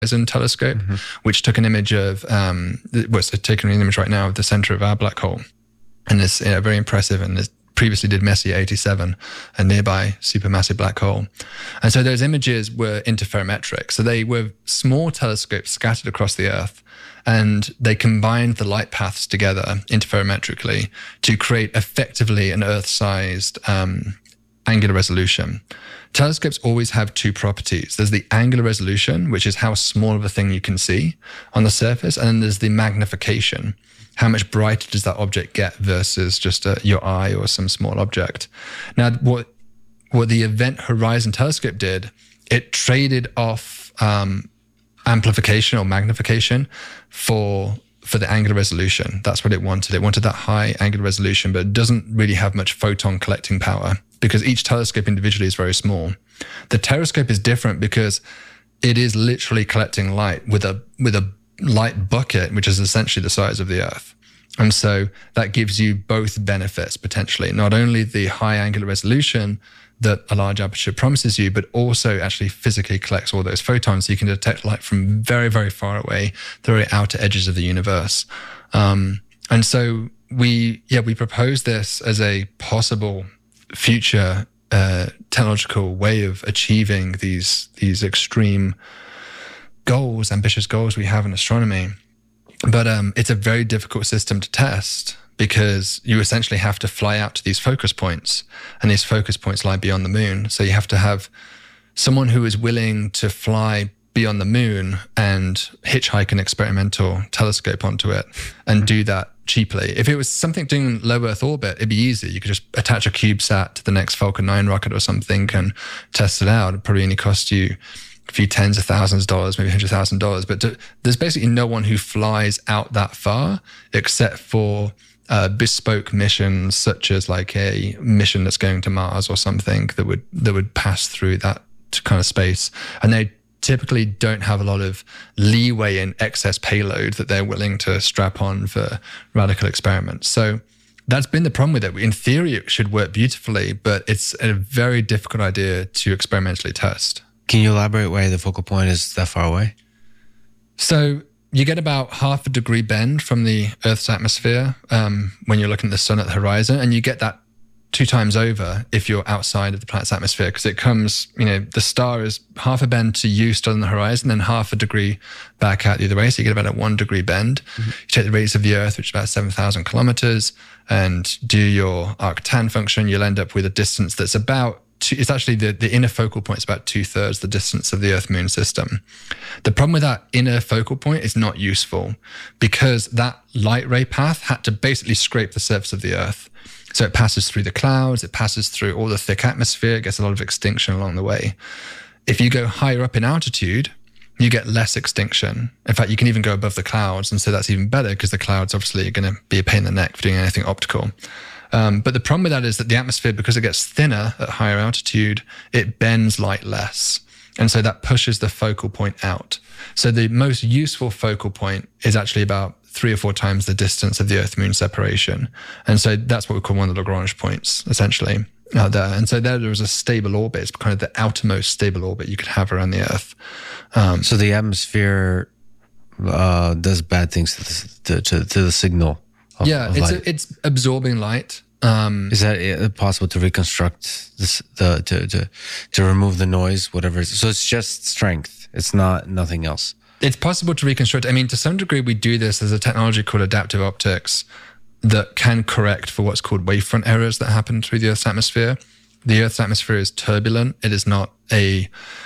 Horizon telescope, which took an image of, taking an image right now of the center of our black hole. And it's very impressive. And it previously did Messier 87, a nearby supermassive black hole. And so those images were interferometric. So they were small telescopes scattered across the Earth. And they combined the light paths together interferometrically to create effectively an Earth-sized angular resolution. Telescopes always have two properties. There's the angular resolution, which is how small of a thing you can see on the surface. And then there's the magnification. How much brighter does that object get versus just your eye or some small object? Now, what the Event Horizon Telescope did, it traded off amplification or magnification for the angular resolution. That's what it wanted. It wanted that high angular resolution, but it doesn't really have much photon collecting power because each telescope individually is very small. The Terrascope is different because it is literally collecting light with a light bucket, which is essentially the size of the Earth. And so that gives you both benefits potentially, not only the high angular resolution that a large aperture promises you, but also actually physically collects all those photons so you can detect light from very, very far away, the very outer edges of the universe. And so we proposed this as a possible future technological way of achieving these extreme goals, ambitious goals we have in astronomy. But it's a very difficult system to test because you essentially have to fly out to these focus points, and these focus points lie beyond the moon. So you have to have someone who is willing to fly beyond the moon and hitchhike an experimental telescope onto it and do that cheaply. If it was something doing low Earth orbit, it'd be easy. You could just attach a CubeSat to the next Falcon 9 rocket or something and test it out. It'd probably only cost you a few tens of thousands of dollars, maybe $100,000. But there's basically no one who flies out that far except for bespoke missions, such as like a mission that's going to Mars or something that would pass through that kind of space. And they typically don't have a lot of leeway in excess payload that they're willing to strap on for radical experiments. So that's been the problem with it. In theory, it should work beautifully, but it's a very difficult idea to experimentally test. Can you elaborate why the focal point is that far away? So you get about half a degree bend from the Earth's atmosphere when you're looking at the sun at the horizon, and you get that 2 times over if you're outside of the planet's atmosphere, because it comes, the star is half a bend to you still on the horizon, then half a degree back out the other way. So you get about a 1 degree bend. Mm-hmm. You take the radius of the Earth, which is about 7,000 kilometers, and do your arctan function. You'll end up with a distance that's about, it's actually the inner focal point is about 2/3 the distance of the Earth-Moon system. The problem with that inner focal point is not useful because that light ray path had to basically scrape the surface of the Earth. So it passes through the clouds, it passes through all the thick atmosphere, it gets a lot of extinction along the way. If you go higher up in altitude, you get less extinction. In fact, you can even go above the clouds, and so that's even better because the clouds obviously are going to be a pain in the neck for doing anything optical. But the problem with that is that the atmosphere, because it gets thinner at higher altitude, it bends light less. And so that pushes the focal point out. So the most useful focal point is actually about 3 or 4 times the distance of the Earth-Moon separation. And so that's what we call one of the Lagrange points, essentially, out there. And so there was a stable orbit. It's kind of the outermost stable orbit you could have around the Earth. So the atmosphere does bad things to the signal. It's absorbing light. Is that possible to reconstruct this, to remove the noise, whatever? So it's just strength. It's nothing else. It's possible to reconstruct. I mean, to some degree, we do this as a technology called adaptive optics that can correct for what's called wavefront errors that happen through the Earth's atmosphere. The Earth's atmosphere is turbulent. It is not a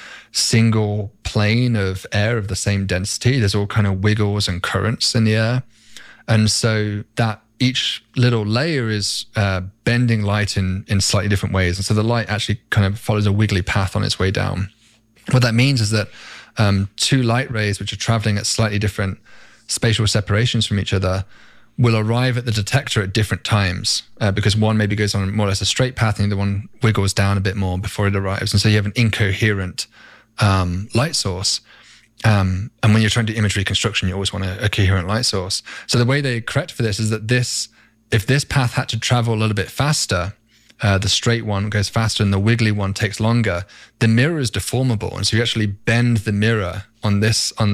single plane of air of the same density. There's all kind of wiggles and currents in the air. And so that each little layer is bending light in slightly different ways. And so the light actually kind of follows a wiggly path on its way down. What that means is that 2 light rays, which are traveling at slightly different spatial separations from each other, will arrive at the detector at different times because one maybe goes on more or less a straight path and the other one wiggles down a bit more before it arrives. And so you have an incoherent light source. And when you're trying to do image reconstruction, you always want a coherent light source. So the way they correct for this is that if this path had to travel a little bit faster, the straight one goes faster and the wiggly one takes longer, the mirror is deformable. And so you actually bend the mirror on